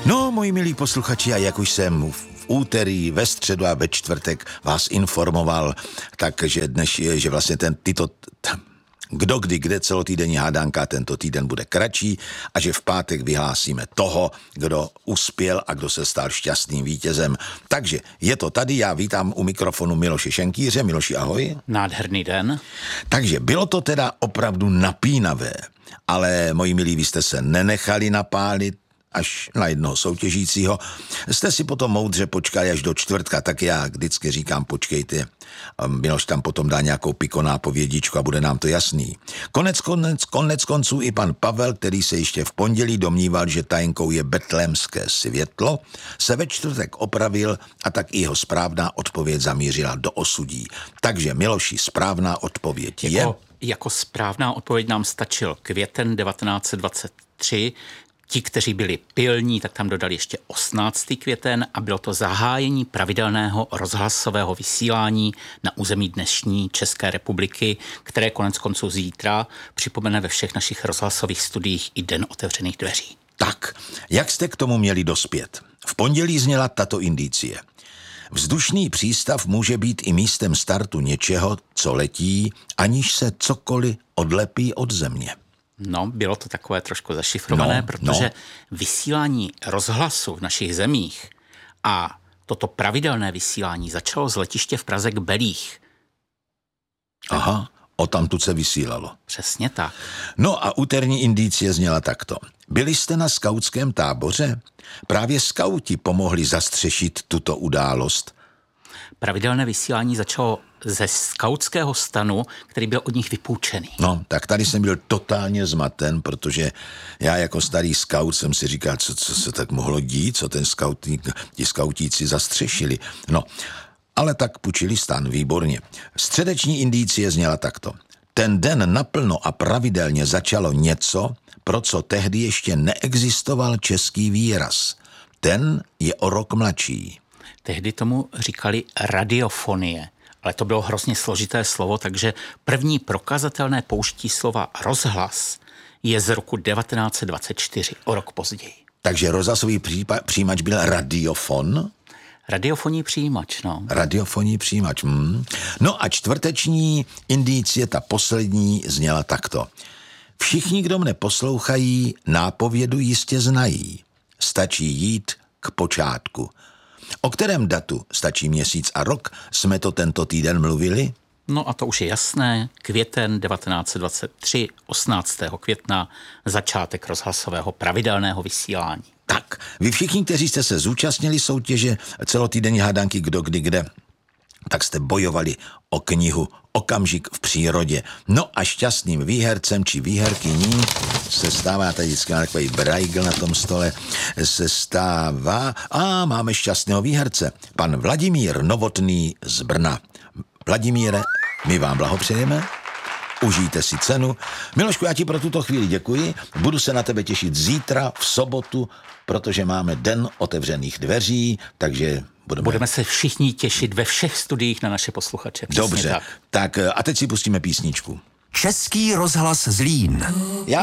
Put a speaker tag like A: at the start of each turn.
A: No, moji milí posluchači, a jak už jsem v úterý, ve středu a ve čtvrtek vás informoval, takže dnes, že vlastně kdo kdy kde celotýdenní hádanka tento týden bude kratší a že v pátek vyhlásíme toho, kdo uspěl a kdo se stal šťastným vítězem. Takže je to tady, já vítám u mikrofonu Miloše Šenkýře. Miloši, ahoj.
B: Nádherný den.
A: Takže bylo to teda opravdu napínavé, ale moji milí, vy jste se nenechali napálit až na jednoho soutěžícího. Jste si potom moudře počkali až do čtvrtka, tak já vždycky říkám, počkejte, Miloš tam potom dá nějakou pikonápovědičku a bude nám to jasný. Konec konců i pan Pavel, který se ještě v pondělí domníval, že tajenkou je betlémské světlo, se ve čtvrtek opravil a tak i jeho správná odpověď zamířila do osudí. Takže Miloši, správná odpověď je...
B: Jako správná odpověď nám stačil květen 1923. Ti, kteří byli pilní, tak tam dodali ještě 18. květen a bylo to zahájení pravidelného rozhlasového vysílání na území dnešní České republiky, které konec konců zítra připomene ve všech našich rozhlasových studiích i Den otevřených dveří.
A: Tak, jak jste k tomu měli dospět? V pondělí zněla tato indicie. Vzdušný přístav může být i místem startu něčeho, co letí, aniž se cokoliv odlepí od země.
B: No, bylo to takové trošku zašifrované, protože vysílání rozhlasu v našich zemích a toto pravidelné vysílání začalo z letiště v Praze k Belích.
A: Aha, odtamtud se vysílalo.
B: Přesně tak.
A: No a úterní indicie zněla takto. Byli jste na skautském táboře? Právě skauti pomohli zastřešit tuto událost.
B: Pravidelné vysílání začalo ze skautského stanu, který byl od nich vypůjčený.
A: No, tak tady jsem byl totálně zmaten, protože já jako starý skaut jsem si říkal, co se tak mohlo dít, co ti skautíci zastřešili. No, ale tak půjčili stan, výborně. Středeční indicie zněla takto. Ten den naplno a pravidelně začalo něco, pro co tehdy ještě neexistoval český výraz. Ten je o rok mladší.
B: Tehdy tomu říkali radiofonie, ale to bylo hrozně složité slovo, takže první prokazatelné použití slova rozhlas je z roku 1924, o rok později.
A: Takže rozhlasový přijímač byl radiofon?
B: Radiofonní přijímač, no.
A: Radiofonní přijímač, No a čtvrteční indicie, ta poslední, zněla takto. Všichni, kdo mne poslouchají, nápovědu jistě znají. Stačí jít k počátku. O kterém datu, stačí měsíc a rok, jsme to tento týden mluvili?
B: No a to už je jasné. Květen 1923, 18. května, začátek rozhlasového pravidelného vysílání.
A: Tak, vy všichni, kteří jste se zúčastnili soutěže celotýdenní hádanky Kdo kdy kde, tak jste bojovali o knihu Okamžik v přírodě. No a šťastným výhercem či výherkyní se stává, tady vždycky má takový brajgl na tom stole, se stává, máme šťastného výherce, pan Vladimír Novotný z Brna. Vladimíre, my vám blahopřejeme, užijte si cenu. Milošku, já ti pro tuto chvíli děkuji, budu se na tebe těšit zítra v sobotu, protože máme Den otevřených dveří, takže budeme
B: se všichni těšit ve všech studiích na naše posluchače.
A: Dobře, tak a teď si pustíme písničku.
C: Český rozhlas Zlín.